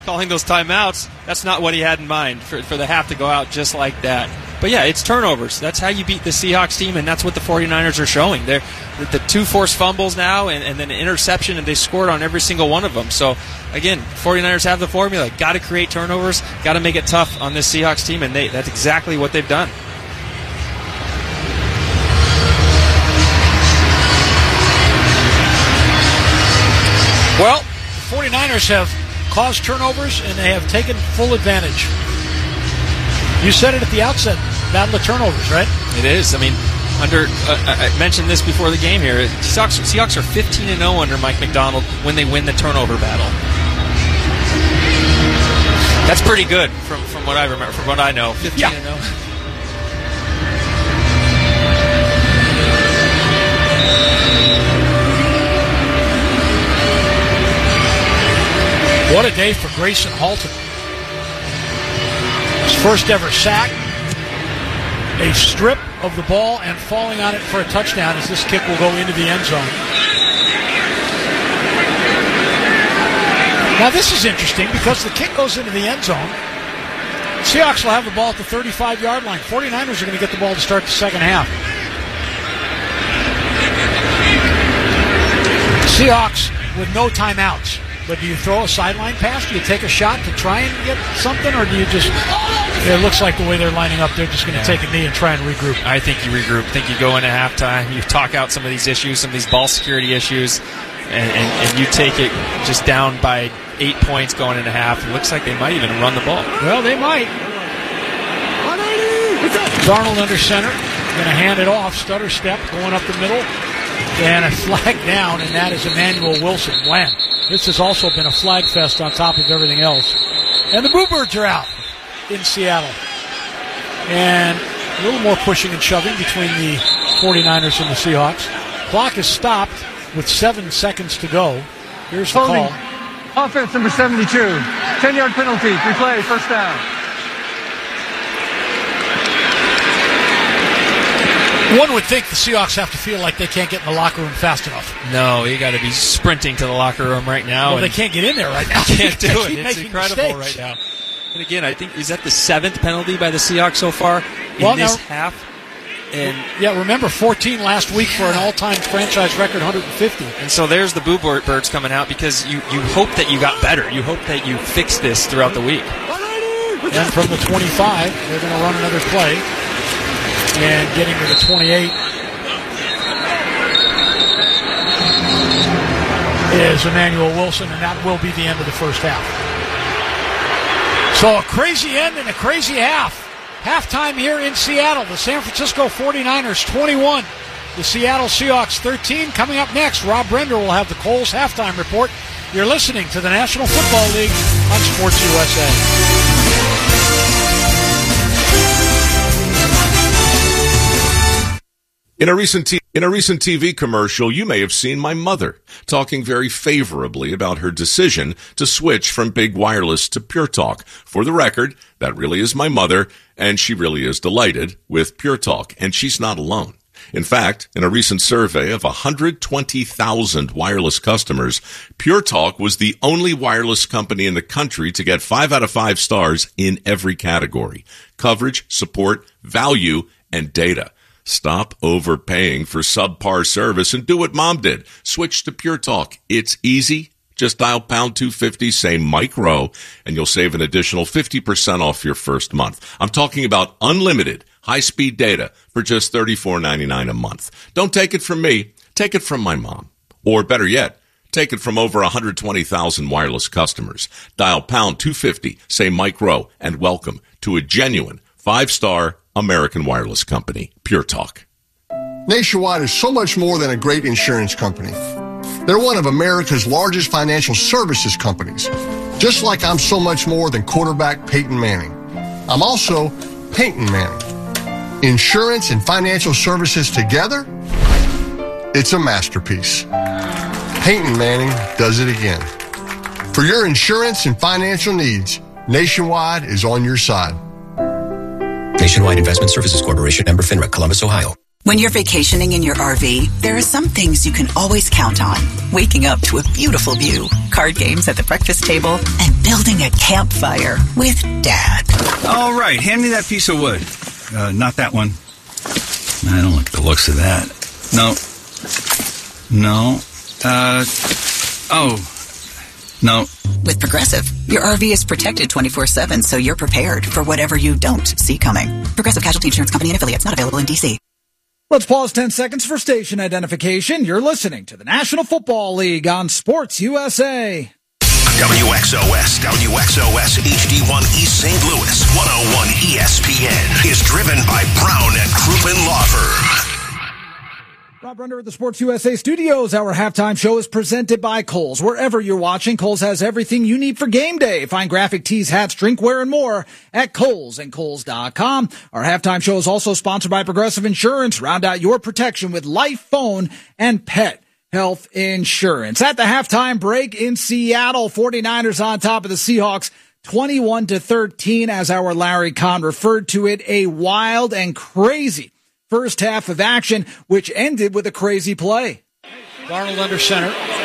calling those timeouts, that's not what he had in mind for the half to go out just like that. But yeah, it's turnovers. That's how you beat the Seahawks team, and that's what the 49ers are showing. They're the 2 forced fumbles now and then an interception, and they scored on every single one of them. So, again, 49ers have the formula. Got to create turnovers, got to make it tough on this Seahawks team, and that's exactly what they've done. Well, the 49ers have caused turnovers, and they have taken full advantage. You said it at the outset, battle of turnovers, right? It is. I mean, I mentioned this before the game here. Seahawks are 15-0 under Mike Macdonald when they win the turnover battle. That's pretty good from what I remember, from what I know. 15-0. Yeah. What a day for Grayson Halton. His first ever sack, a strip of the ball, and falling on it for a touchdown as this kick will go into the end zone. Now this is interesting because the kick goes into the end zone. Seahawks will have the ball at the 35-yard line. 49ers are going to get the ball to start the second half. Seahawks with no timeouts. But do you throw a sideline pass? Do you take a shot to try and get something? Or do you just... It looks like the way they're lining up, they're just going to take a knee and try and regroup. I think you regroup. I think you go into halftime, you talk out some of these issues, some of these ball security issues, and you take it just down by 8 points going into half. It looks like they might even run the ball. Well, they might. Darnold under center. Going to hand it off. Stutter step going up the middle. And a flag down, and that is Emmanuel Wilson. Wham. This has also been a flag fest on top of everything else. And the Boo Birds are out in Seattle. And a little more pushing and shoving between the 49ers and the Seahawks. Clock is stopped with 7 seconds to go. Here's the Holding. call. Offense number 72. 10-yard penalty. Replay. First down. One would think the Seahawks have to feel like they can't get in the locker room fast enough. No, you got to be sprinting to the locker room right now. Well, they can't get in there right now. Can't do it. It's incredible mistakes right now. And again, I think, is that the 7th penalty by the Seahawks so far in this half? And yeah, remember 14 last week for an all-time franchise record 150. And so there's the Boo Birds coming out because you hope that you got better. You hope that you fix this throughout the week. And from the 25, they're going to run another play. And getting to the 28 is Emmanuel Wilson, and that will be the end of the first half. So a crazy end and a crazy half. Halftime here in Seattle. The San Francisco 49ers 21. The Seattle Seahawks 13. Coming up next, Rob Brender will have the Coles halftime report. You're listening to the National Football League on Sports USA. In a recent TV commercial, you may have seen my mother talking very favorably about her decision to switch from Big Wireless to Pure Talk. For the record, that really is my mother, and she really is delighted with Pure Talk, and she's not alone. In fact, in a recent survey of 120,000 wireless customers, Pure Talk was the only wireless company in the country to get 5 out of 5 stars in every category: coverage, support, value, and data. Stop overpaying for subpar service and do what Mom did. Switch to Pure Talk. It's easy. Just dial pound 250, say Mike Rowe, and you'll save an additional 50% off your first month. I'm talking about unlimited high-speed data for just $34.99 a month. Don't take it from me. Take it from my mom. Or better yet, take it from over 120,000 wireless customers. Dial pound 250, say Mike Rowe, and welcome to a genuine 5-star American wireless company, Pure Talk. Nationwide is so much more than a great insurance company. They're one of America's largest financial services companies, just like I'm so much more than quarterback Peyton Manning. I'm also Peyton Manning. Insurance and financial services together, it's a masterpiece. Peyton Manning does it again. For your insurance and financial needs, Nationwide is on your side. Nationwide Investment Services Corporation, member FINRA, Columbus, Ohio. When you're vacationing in your RV, there are some things you can always count on. Waking up to a beautiful view, card games at the breakfast table, and building a campfire with Dad. All right, hand me that piece of wood. Not that one. I don't like the looks of that. No. No. With Progressive, your RV is protected 24/7, so you're prepared for whatever you don't see coming. Progressive Casualty Insurance Company and Affiliates, not available in D.C. Let's pause 10 seconds for station identification. You're listening to the National Football League on Sports USA. WXOS HD1 East St. Louis 101 ESPN is driven by Brown and Crouppen Law Firm. Rob Runder at the Sports USA studios. Our halftime show is presented by Kohl's. Wherever you're watching, Kohl's has everything you need for game day. Find graphic tees, hats, drinkware, and more at Kohl's and Kohl's.com. Our halftime show is also sponsored by Progressive Insurance. Round out your protection with life, phone, and pet health insurance. At the halftime break in Seattle, 49ers on top of the Seahawks, 21-13, as our Larry Kahn referred to it, a wild and crazy first half of action, which ended with a crazy play. Darnold under center.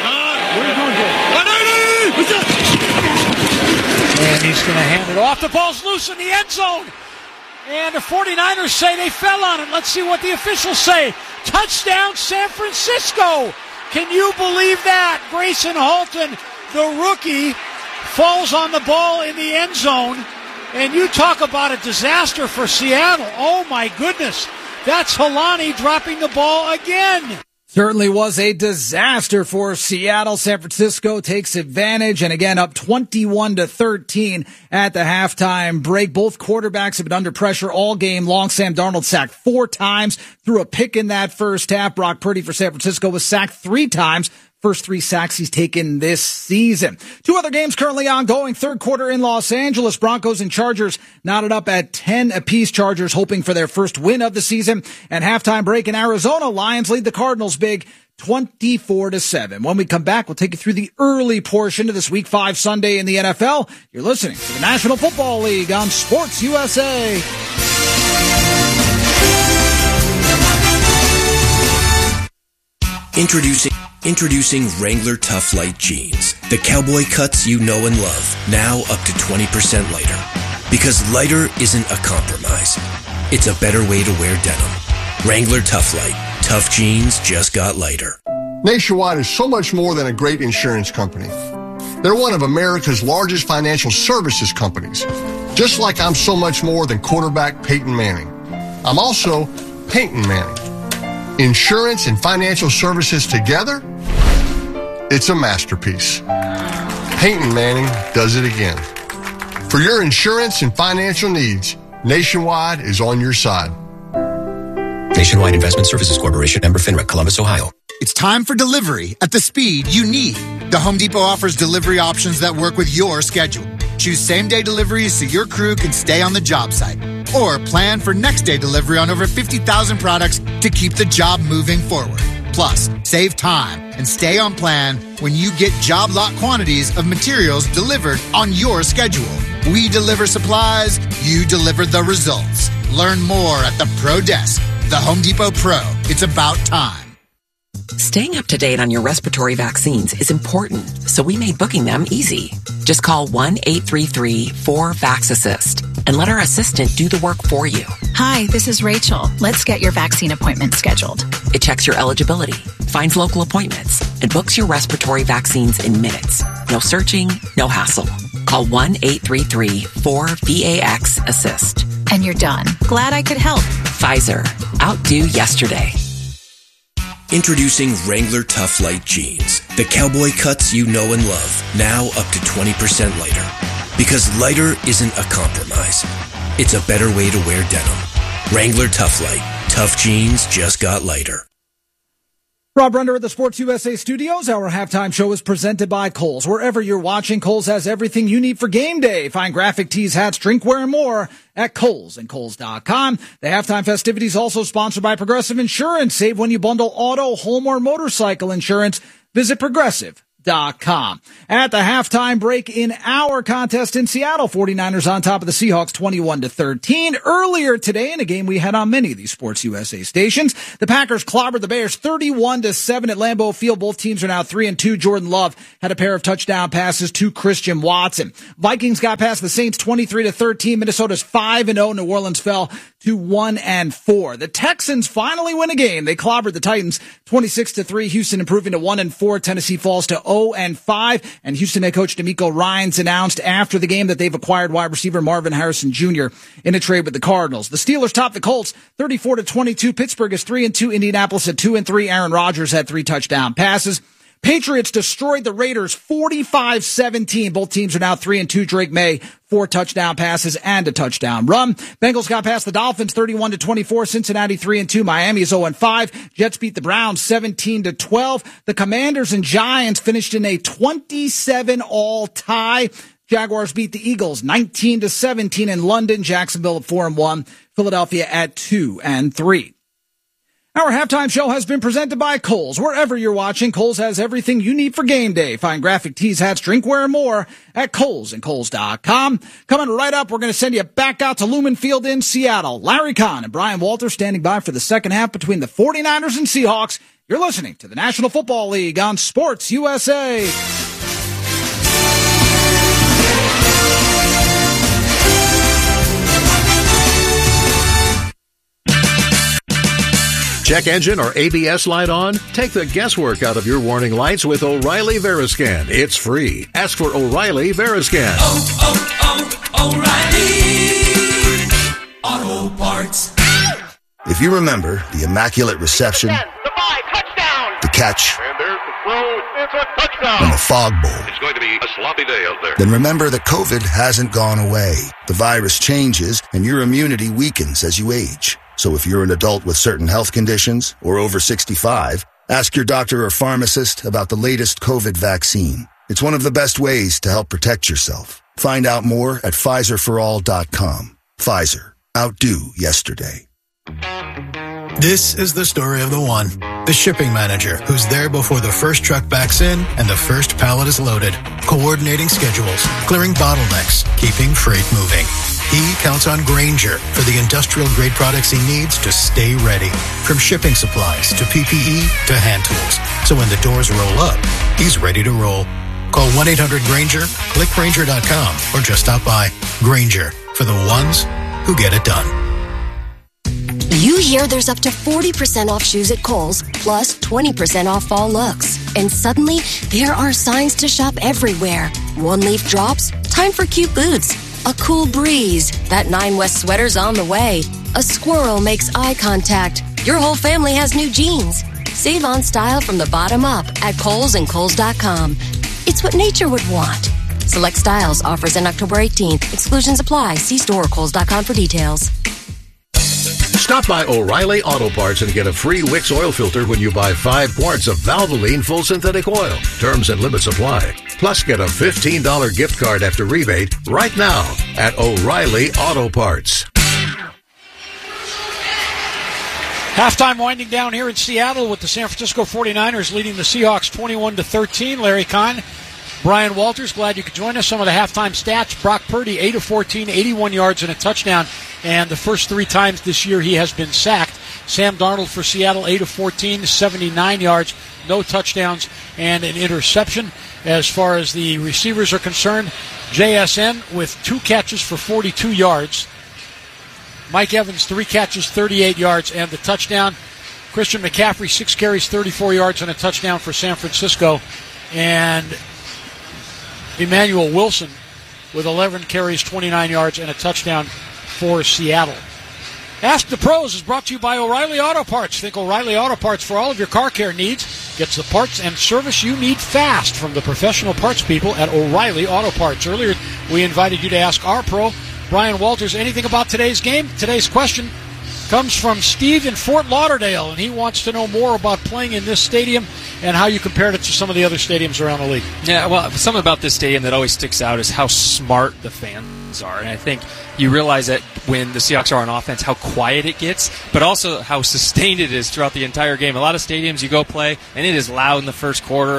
And he's going to hand it off. The ball's loose in the end zone. And the 49ers say they fell on it. Let's see what the officials say. Touchdown, San Francisco. Can you believe that? Grayson Halton, the rookie, falls on the ball in the end zone. And you talk about a disaster for Seattle. Oh, my goodness. That's Helani dropping the ball again. Certainly was a disaster for Seattle. San Francisco takes advantage and again up 21-13 at the halftime break. Both quarterbacks have been under pressure all game long. Sam Darnold sacked 4 times, threw a pick in that first half. Brock Purdy for San Francisco was sacked 3 times. First 3 sacks he's taken this season. 2 other games currently ongoing. Third quarter in Los Angeles. Broncos and Chargers knotted up at 10 apiece. Chargers hoping for their first win of the season. And halftime break in Arizona. Lions lead the Cardinals big 24-7. When we come back, we'll take you through the early portion of this Week 5 Sunday in the NFL. You're listening to the National Football League on Sports USA. Introducing Wrangler Tough Light Jeans. The cowboy cuts you know and love. Now up to 20% lighter. Because lighter isn't a compromise. It's a better way to wear denim. Wrangler Tough Light. Tough jeans just got lighter. Nationwide is so much more than a great insurance company. They're one of America's largest financial services companies. Just like I'm so much more than quarterback Peyton Manning. I'm also Peyton Manning. Insurance and financial services together, it's a masterpiece. Peyton Manning does it again. For your insurance and financial needs, Nationwide is on your side. Nationwide Investment Services Corporation, member FINRA, Columbus, Ohio. It's time for delivery at the speed you need. The Home Depot offers delivery options that work with your schedule. Choose same-day deliveries so your crew can stay on the job site. Or plan for next-day delivery on over 50,000 products to keep the job moving forward. Plus, save time and stay on plan when you get job lot quantities of materials delivered on your schedule. We deliver supplies, you deliver the results. Learn more at the Pro Desk. The Home Depot Pro. It's about time. Staying up to date on your respiratory vaccines is important, so we made booking them easy. Just call 1-833-4-VAX-ASSIST and let our assistant do the work for you. Hi, this is Rachel. Let's get your vaccine appointment scheduled. It checks your eligibility, finds local appointments, and books your respiratory vaccines in minutes. No searching, no hassle. Call 1-833-4-VAX-ASSIST. And you're done. Glad I could help. Pfizer. Outdo yesterday. Introducing Wrangler Tough Light Jeans. The cowboy cuts you know and love. Now up to 20% lighter. Because lighter isn't a compromise. It's a better way to wear denim. Wrangler Tough Light. Tough jeans just got lighter. Rob Runder at the Sports USA studios. Our halftime show is presented by Kohl's. Wherever you're watching, Kohl's has everything you need for game day. Find graphic tees, hats, drinkware, and more at Kohl's and Kohl's.com. The halftime festivities also sponsored by Progressive Insurance. Save when you bundle auto, home, or motorcycle insurance. Visit Progressive.com. Coles.com. At the halftime break in our contest in Seattle, 49ers on top of the Seahawks 21-13. Earlier today in a game we had on many of these Sports USA stations, the Packers clobbered the Bears 31-7 at Lambeau Field. Both teams are now 3-2. Jordan Love had a pair of touchdown passes to Christian Watson. Vikings got past the Saints 23-13. Minnesota's 5-0. New Orleans fell to 1-4. The Texans finally win a game. They clobbered the Titans 26-3. Houston improving to 1-4. Tennessee falls to 0-5. And Houston head coach DeMeco Ryans announced after the game that they've acquired wide receiver Marvin Harrison Jr. in a trade with the Cardinals. The Steelers topped the Colts 34-22. Pittsburgh is 3-2. Indianapolis at 2-3. Aaron Rodgers had 3 touchdown passes. Patriots destroyed the Raiders 45-17. Both teams are now 3-2. Drake May, 4 touchdown passes and a touchdown run. Bengals got past the Dolphins 31-24. Cincinnati 3-2. Miami is 0-5. Jets beat the Browns 17-12. The Commanders and Giants finished in a 27-all tie. Jaguars beat the Eagles 19-17 in London. Jacksonville at 4-1. Philadelphia at 2-3. Our halftime show has been presented by Kohl's. Wherever you're watching, Kohl's has everything you need for game day. Find graphic tees, hats, drinkware, and more at Kohl's and Kohl's.com. Coming right up, we're going to send you back out to Lumen Field in Seattle. Larry Kahn and Brian Walter standing by for the second half between the 49ers and Seahawks. You're listening to the National Football League on Sports USA. Check engine or ABS light on? Take the guesswork out of your warning lights with O'Reilly Veriscan. It's free. Ask for O'Reilly Veriscan. O'Reilly Auto Parts. If you remember the immaculate reception, the catch, and there's the throw. It's a touchdown. And the fog bowl, It's going to be a sloppy day out there. then remember that COVID hasn't gone away. The virus changes and your immunity weakens as you age. So if you're an adult with certain health conditions or over 65, ask your doctor or pharmacist about the latest COVID vaccine. It's one of the best ways to help protect yourself. Find out more at PfizerForAll.com. Pfizer. Outdo yesterday. This is the story of the one, the shipping manager, who's there before the first truck backs in and the first pallet is loaded, coordinating schedules, clearing bottlenecks, keeping freight moving. He counts on Grainger for the industrial-grade products he needs to stay ready, from shipping supplies to PPE to hand tools. So when the doors roll up, he's ready to roll. Call 1-800-GRAINGER, click Grainger.com, or just stop by. Grainger, for the ones who get it done. You hear there's up to 40% off shoes at Kohl's, plus 20% off fall looks. And suddenly, there are signs to shop everywhere. One leaf drops, time for cute boots. A cool breeze, that 9 West sweater's on the way. A squirrel makes eye contact. Your whole family has new jeans. Save on style from the bottom up at Kohl's and Kohl's.com. It's what nature would want. Select styles, offers end October 18th. Exclusions apply. See store or Kohl's.com for details. Stop by O'Reilly Auto Parts and get a free Wix oil filter when you buy 5 quarts of Valvoline full synthetic oil. Terms and limits apply. Plus, get a $15 gift card after rebate right now at O'Reilly Auto Parts. Halftime winding down here in Seattle with the San Francisco 49ers leading the Seahawks 21-13. Larry Kahn, Brian Walters, glad you could join us. Some of the halftime stats: Brock Purdy, 8 of 14, 81 yards and a touchdown. And the first 3 times this year he has been sacked. Sam Darnold for Seattle, 8 of 14, 79 yards, no touchdowns, and an interception. As far as the receivers are concerned, JSN with 2 catches for 42 yards. Mike Evans, 3 catches, 38 yards, and the touchdown. Christian McCaffrey, 6 carries, 34 yards, and a touchdown for San Francisco. And Emmanuel Wilson with 11 carries, 29 yards, and a touchdown for Seattle. Ask the Pros is brought to you by O'Reilly Auto Parts. Think O'Reilly Auto Parts for all of your car care needs. Gets the parts and service you need fast from the professional parts people at O'Reilly Auto Parts. Earlier, we invited you to ask our pro, Brian Walters, anything about today's game. Today's question comes from Steve in Fort Lauderdale, and he wants to know more about playing in this stadium and how you compared it to some of the other stadiums around the league. Yeah, well, something about this stadium that always sticks out is how smart the fans are. And I think you realize that when the Seahawks are on offense, how quiet it gets, but also how sustained it is throughout the entire game. A lot of stadiums you go play, and it is loud in the first quarter,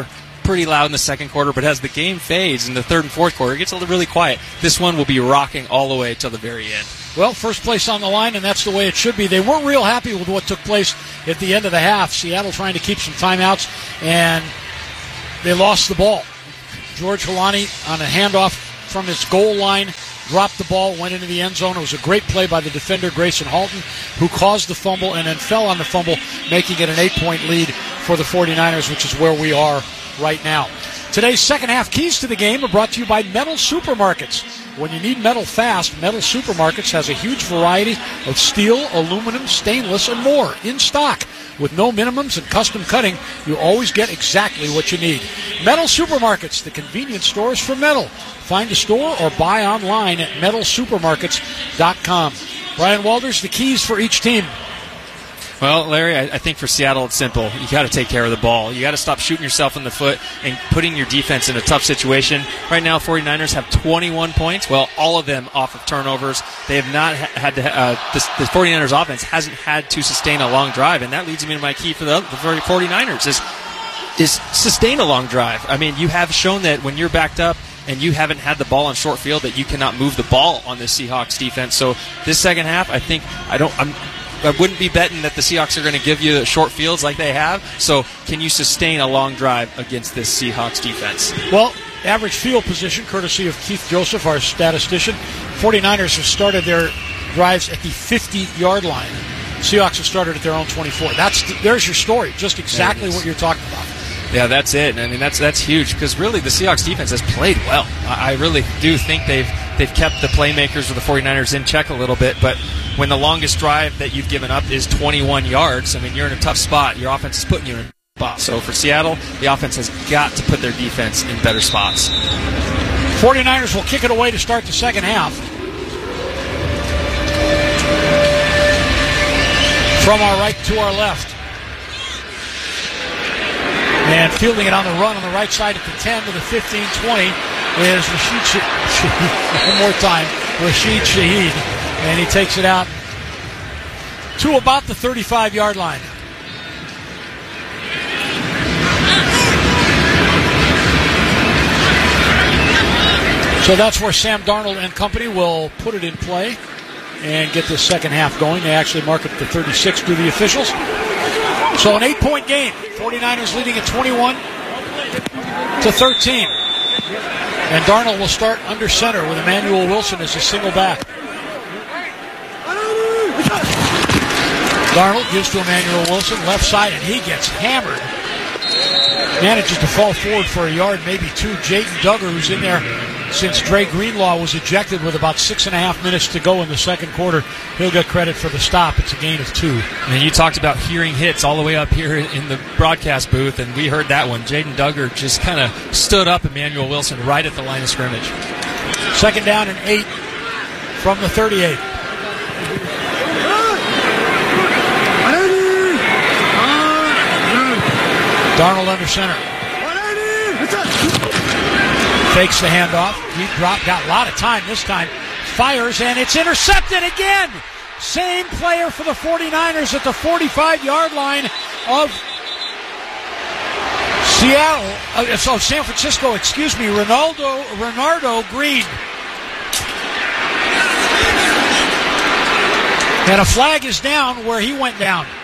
pretty loud in the second quarter, but as the game fades in the third and fourth quarter, it gets really quiet. This one will be rocking all the way till the very end. Well, first place on the line, and that's the way it should be. They weren't real happy with what took place at the end of the half. Seattle trying to keep some timeouts, and they lost the ball. George Holani on a handoff from his goal line, dropped the ball, went into the end zone. It was a great play by the defender, Grayson Halton, who caused the fumble and then fell on the fumble, making it an 8-point lead for the 49ers, which is where we are right now. Today's second half keys to the game are brought to you by Metal Supermarkets. When you need metal fast, Metal Supermarkets has a huge variety of steel, aluminum, stainless, and more in stock. With no minimums and custom cutting, you always get exactly what you need. Metal Supermarkets, the convenience stores for metal. Find a store or buy online at metalsupermarkets.com. Brian Walters, the keys for each team. Well, Larry, I think for Seattle it's simple. You got to take care of the ball. You got to stop shooting yourself in the foot and putting your defense in a tough situation. Right now, 49ers have 21 points. Well, all of them off of turnovers. They have not had to. The 49ers offense hasn't had to sustain a long drive, and that leads me to my key for the 49ers is sustain a long drive. I mean, you have shown that when you're backed up and you haven't had the ball on short field that you cannot move the ball on the Seahawks defense. So this second half, I wouldn't be betting that the Seahawks are going to give you short fields like they have. So can you sustain a long drive against this Seahawks defense? Well, average field position, courtesy of Keith Joseph, our statistician. 49ers have started their drives at the 50-yard line. Seahawks have started at their own 24. There's your story, just exactly what you're talking about. Yeah, that's it. I mean, that's huge because really the Seahawks defense has played well. I really do think they've kept the playmakers of the 49ers in check a little bit, but when the longest drive that you've given up is 21 yards, I mean, you're in a tough spot. Your offense is putting you in a spot. So for Seattle, the offense has got to put their defense in better spots. 49ers will kick it away to start the second half. From our right to our left. And fielding it on the run on the right side at the 10 to the 15-20 is Rashid Shaheed. One more time, Rashid Shaheed. And he takes it out to about the 35-yard line. So that's where Sam Darnold and company will put it in play and get this second half going. They actually mark it to 36 to the officials. So an 8-point game. 49ers leading at 21-13. And Darnold will start under center with Emmanuel Wilson as a single back. Darnold gives to Emmanuel Wilson, left side, and he gets hammered. Manages to fall forward for a yard, maybe two. Jaden Duggar, who's in there since Dre Greenlaw was ejected with about 6.5 minutes to go in the second quarter. He'll get credit for the stop. It's a gain of 2. And you talked about hearing hits all the way up here in the broadcast booth, and we heard that one. Jaden Duggar just kind of stood up Emmanuel Wilson right at the line of scrimmage. Second down and 8 from the 38. Darnold under center. Fakes the handoff. Deep drop. Got a lot of time this time. Fires, and it's intercepted again. Same player for the 49ers at the 45-yard line of Seattle. San Francisco, Renardo Green. And a flag is down where he went down.